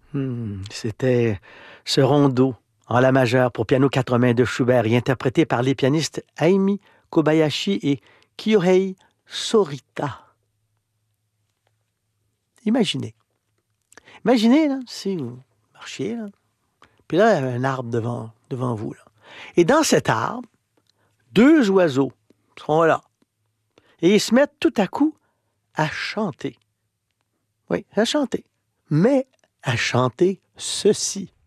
C'était ce rondo en la majeure pour piano quatre mains de Schubert et interprété par les pianistes Aimi Kobayashi et Kyohei Sorita. Imaginez. Imaginez, là, si vous marchiez, là, puis là, il y a un arbre devant vous. Là. Et dans cet arbre, deux oiseaux sont là. Et ils se mettent tout à coup à chanter. Oui, à chanter. Mais à chanter ceci.